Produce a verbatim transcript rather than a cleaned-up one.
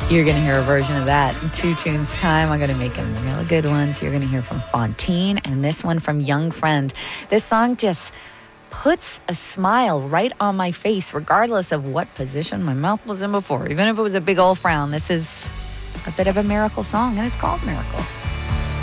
You're going to hear a version of that in two tunes time. I'm going to make them real good ones. You're going to hear from Fontaine and this one from Young Friend. This song just puts a smile right on my face, regardless of what position my mouth was in before. Even if it was a big old frown, this is a bit of a miracle song, and it's called Miracle.